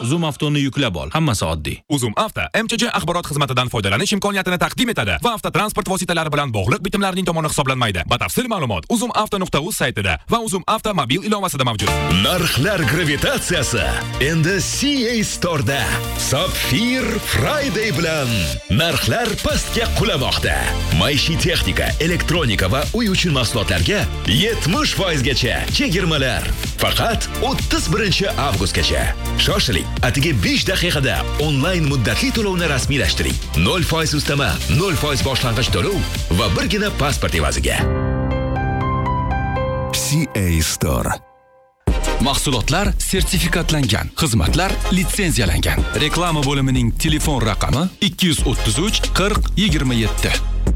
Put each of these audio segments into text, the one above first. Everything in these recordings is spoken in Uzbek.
Zoom Avtoni yuklab ol. Hammasi oddiy. Uzum Avto MCJ axborot xizmatidan foydalanish imkoniyatini taqdim etadi va avtotransport vositalari bilan bog'liq bitimlarning tomoni hisoblanmaydi. Batafsil ma'lumot uzumavto.uz saytida va Uzum Avto mobil ilovasida mavjud. Narxlar gravitatsiyasi endi CA Store'da. Sapphire Friday bilan narxlar pastga qulamoqda. Maishiy texnika, elektronika va uy uchun mahsulotlarga 70% gacha chegirmalar. Faqat 31 avgustgacha. Shoshiling, atigi 5 daqiqada onlayn muddatli to'lovni rasmiylashtiring. 0% ustama, 0% boshlang'ich to'lov va birgina pasport evaziga. CA Store. Mahsulotlar sertifikatlangan, xizmatlar litsenziyalangan. Reklama bo'limining telefon raqami 233 40 27.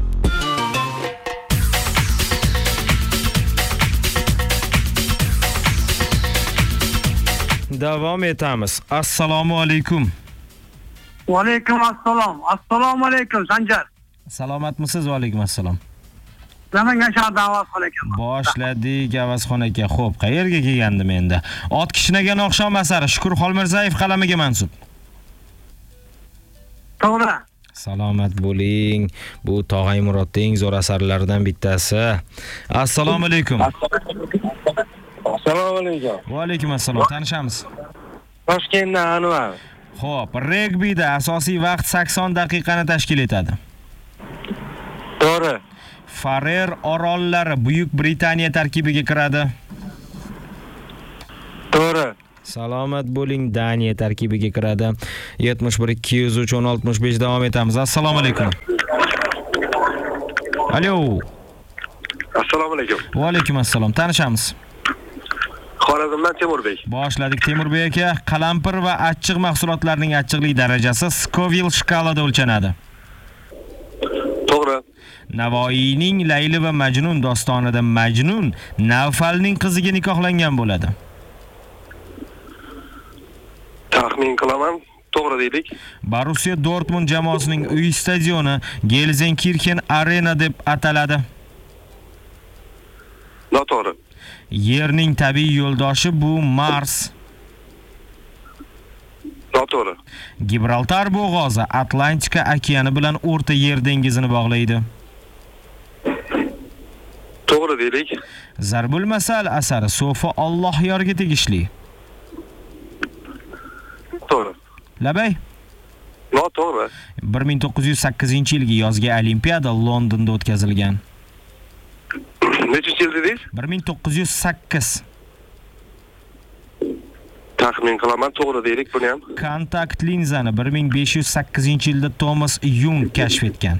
Davom etamiz. Assalomu alaykum. Va alaykum assalom. Assalomu alaykum Sanjar. Salomatmisiz? Va alaykum assalom. Namangan shahrida Avazxon ekan. Boshladik Avazxon aka. Xo'p, qayerga kelgandim endi? Ot kishnagan oqshom asari Shukur Xolmirzayev qalamiga mansub. To'g'ri. Salomat bo'ling. Bu Tog'ay Murodning zo'r asarlaridan bittasi. Assalomu alaykum. Assalomu alaykum. Va alaykum assalom. Tanishamiz. Toshkentdan Anvar. Xo'p, regbida asosiy vaqt 80 daqiqani tashkil etadi. To'g'ri. Farer orollari Buyuk Britaniya tarkibiga kiradi. To'g'ri. Salomat bo'ling, Daniya tarkibiga kiradi. 71 203 1065 davom etamiz. Assalomu alaykum. Alo. Assalomu alaykum. Va alaykum assalom. Tanishamiz. Xorazmdan Temurbek. Boshladik Temurbek aka. Qalampir va achchiq mahsulotlarning achchiqlik darajasi Scoville shkalada o'lchanadi. To'g'ri. Navoiyning Layli va Majnun dostonida Majnun Navfalning qiziga nikohlangan bo'ladi. Taxmin qilaman, to'g'ri deylik. Borussia Dortmund jamoasining uy stadioni Gelsenkirchen Arena deb ataladi. Noto'g'ri. Yerning tabiiy yo'ldoshi bu Mars. Noto'g'ri. Gibraltar bo'g'ozi Atlantika okeani bilan O'rta Yer dengizini bog'laydi. To'g'ri deylik. Zarbul Masal asari Sofi Alloh yorga tegishli. To'g'ri. Labay. Noto'g'ri. 1908-yilgi yozgi Olimpiada Londonda o'tkazilgan. Nechinchi yil dedingiz? 1908. Taxmin qilaman, to'g'ri deylik buni ham. Kontakt linzani 1508-yilda Thomas Young kashf etgan.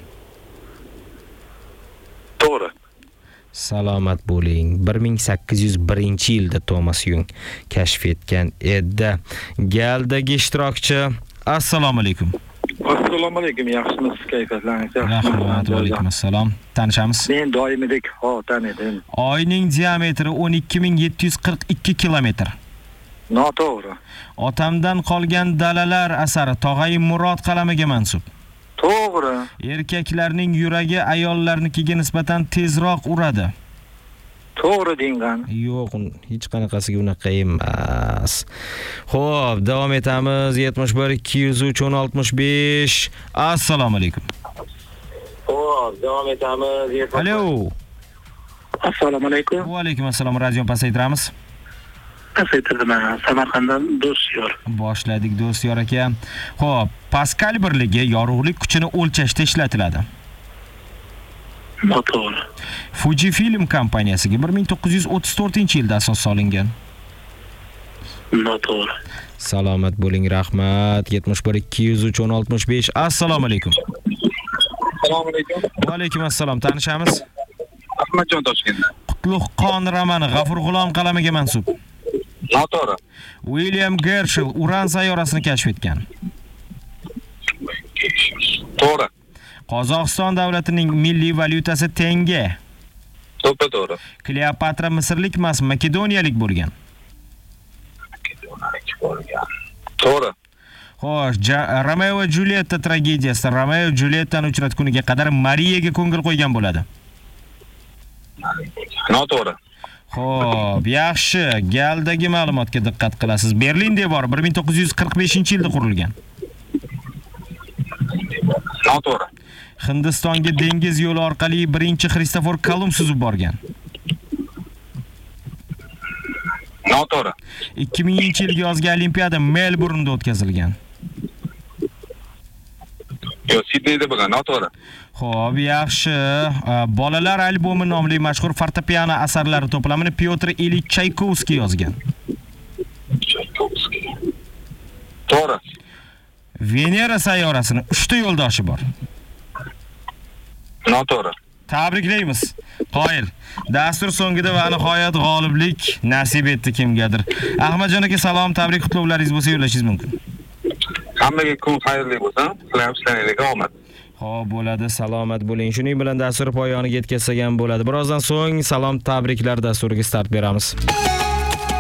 To'g'ri. Salomat bo'ling. 1801-yilda Thomas Young kashf etgan edi. Galdagi ishtirokchi, assalomu alaykum. Assalomu alaykum, yaxshimisiz, kayfiyatlaringiz yaxshimi? Rahmat, va alaykum assalom. Tanishamiz? Men doimidek tanidim. Oyning diametri 12742 kilometr. Noto'g'ri. Otamdan qolgan dalalar asari Tog'ay Murod qalamiga mansub. To'g'ri. Erkaklarning yuragi ayollarnikiga nisbatan tezroq uradi. To'g'ri deyman. Yo'q, hech qanaqasiga unaqa emas. Xo'p, davom etamiz. 71 203 1065. Assalomu alaykum. Xo'p, davom etamiz. Alo. Assalomu alaykum. Va alaykum assalom. Radio pasaytiramiz. Pasaytirdim. Samarqanddan Do'styor. Boshladik Do'styor aka. Xo'p, Paskal birligi yorug'lik kuchini o'lchashda ishlatiladi. Noto'g'ri. Fujifilm kompaniyasiga 1934-yilda asos solingan. Noto'g'ri. Salomat bo'ling, rahmat. 71 203 1065. Assalomu alaykum. Assalomu alaykum. Va alaykum assalom. Tanishamiz? Ahmadjon Toshkentdan. Qutlug'xon romani G'afur G'ulom qalamiga mansub. Noto'g'ri. William Herschel Uran sayyorasini kashf etgan. To'g'ri. Qozog'iston davlatining milliy valyutasi tenge. To'g'ri. Kleopatra misrlik emas, makedoniyalik bo'lgan. To'g'ri. Xo'sh, Romeo va Julietta tragediyasida Romeo Juliettani uchratguniga qadar Mariyaga ko'ngil qo'ygan bo'ladi. Noto'g'ri. Xo'p, yaxshi. Galdagi ma'lumotga diqqat qilasiz. Berlin devori 1945-yilda qurilgan. Noto'g'ri. Hindistonga dengiz yo'li orqali birinchi Kristofor Kolumb suzib borgan. Noto'g'ri. 2000-yilgi yozgi olimpiada Melburnda o'tkazilgan. Yo'q, Sidneyda bo'lgan. Noto'g'ri. Xo'p, yaxshi. Bolalar albomi nomli mashhur fortepiano asarlari to'plamini Pyotr Ilich Chaykovskiy yozgan. To'g'ri. Venera sayyorasining 3 ta yo'ldoshi bor. Noto'g'ri. Tabriklaymiz. Qoyil. Dastur so'ngida va nihoyat g'oliblik nasib etdi kimgadir. Ahmadjon aka salom, tabrik qutlovlaringiz bo'lsa yo'llashingiz mumkin. Hammaga kun xayrli bo'lsin. Sizlarga omad. Xo'p, bo'ladi, salomat bo'ling. Shuning bilan dastur poyoniga yetkazsak ham bo'ladi. Birozdan so'ng salom tabriklar dasturiga start beramiz.